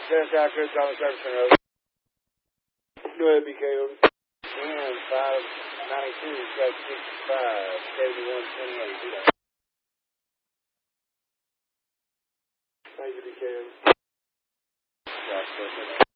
Test out, Chris, on the service center. Go ahead, BKO. And 592, got 65, 7128. Thank you, BKO.